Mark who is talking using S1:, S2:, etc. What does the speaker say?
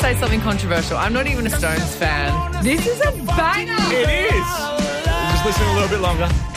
S1: say something controversial. I'm not even a Stones fan. This is a banger.
S2: It is. We'll just listen a little bit longer.